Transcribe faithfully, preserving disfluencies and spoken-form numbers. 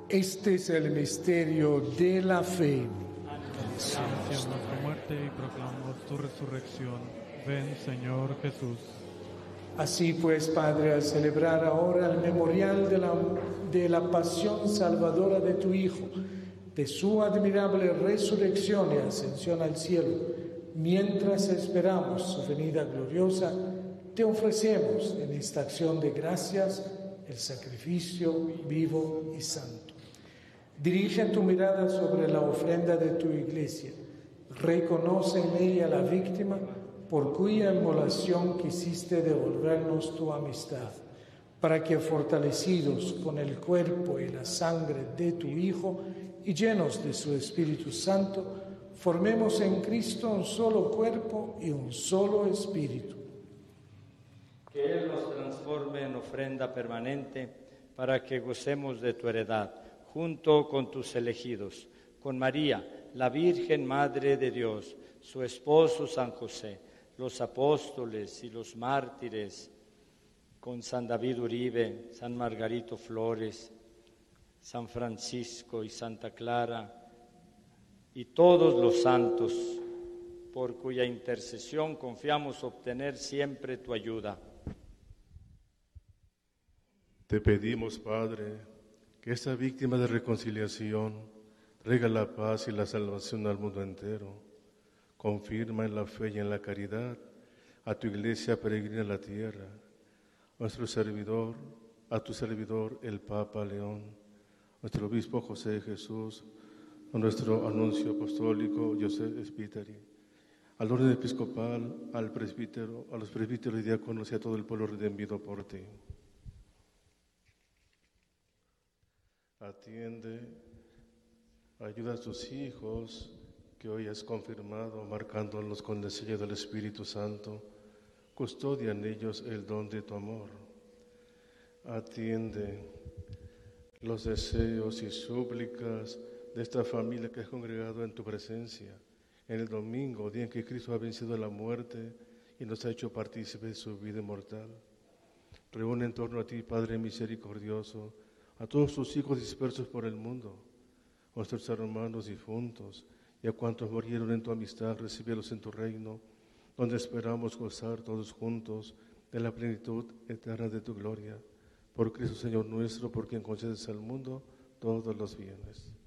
Este es el misterio de la fe. Anunciamos tu muerte y proclamamos tu resurrección. Ven, Señor Jesús. Así pues, Padre, al celebrar ahora el memorial de la, de la pasión salvadora de tu Hijo, de su admirable resurrección y ascensión al cielo, mientras esperamos su venida gloriosa, te ofrecemos en esta acción de gracias el sacrificio vivo y santo. Dirige tu mirada sobre la ofrenda de tu iglesia. Reconoce en ella la víctima por cuya inmolación quisiste devolvernos tu amistad, para que fortalecidos con el cuerpo y la sangre de tu Hijo y llenos de su Espíritu Santo, formemos en Cristo un solo cuerpo y un solo espíritu. Que Él nos transforme en ofrenda permanente para que gocemos de tu heredad, junto con tus elegidos, con María, la Virgen Madre de Dios, su esposo San José, los apóstoles y los mártires, con San David Uribe, San Margarito Flores, San Francisco y Santa Clara, y todos los santos, por cuya intercesión confiamos obtener siempre tu ayuda. Te pedimos, Padre, que esta víctima de reconciliación traiga la paz y la salvación al mundo entero. Confirma en la fe y en la caridad a tu iglesia peregrina en la tierra, a nuestro servidor, a tu servidor el Papa León, a nuestro obispo José Jesús, a nuestro anuncio apostólico José Spiteri, al orden episcopal, al presbítero, a los presbíteros y diáconos y a todo el pueblo redimido por ti. Atiende, ayuda a tus hijos que hoy has confirmado, marcándolos con el sello del Espíritu Santo. Custodia en ellos el don de tu amor. Atiende los deseos y súplicas de esta familia que has congregado en tu presencia en el domingo, día en que Cristo ha vencido la muerte y nos ha hecho partícipes de su vida inmortal. Reúne en torno a ti, Padre misericordioso, a todos tus hijos dispersos por el mundo, a nuestros hermanos difuntos y a cuantos murieron en tu amistad, recíbelos en tu reino, donde esperamos gozar todos juntos de la plenitud eterna de tu gloria. Por Cristo Señor nuestro, por quien concedes al mundo todos los bienes.